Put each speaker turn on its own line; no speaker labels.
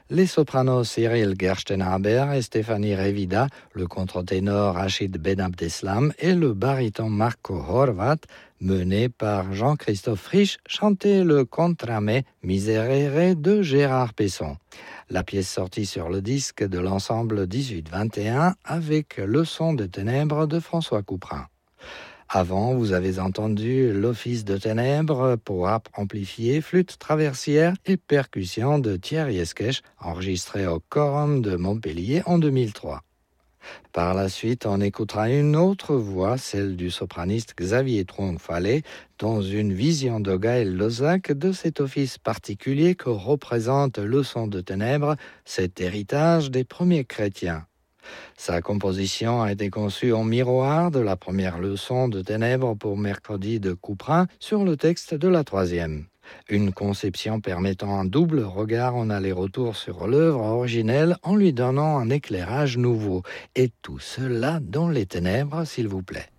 les sopranos Cyril Gerstenhaber et Stéphanie Revida, le contre-ténor Rachid Ben Abdeslam et le baryton Marco Horvat, mené par Jean-Christophe Frisch, chantaient le contramé Miserere de Gérard Pesson. La pièce sortie sur le disque de l'ensemble 18-21 avec Leçon de ténèbres de François Couperin. Avant, vous avez entendu l'Office de ténèbres pour harpe amplifiée, flûte traversière et percussion de Thierry Esquèche, enregistré au Quorum de Montpellier en 2003. Par la suite, on écoutera une autre voix, celle du sopraniste Xavier Tronc-Fallet, dans une vision de Gaël Lozac de cet office particulier que représente Leçon de ténèbres, cet héritage des premiers chrétiens. Sa composition a été conçue en miroir de la première leçon de ténèbres pour mercredi de Couperin sur le texte de la troisième. Une conception permettant un double regard en aller-retour sur l'œuvre originelle en lui donnant un éclairage nouveau. Et tout cela dans les ténèbres, s'il vous plaît.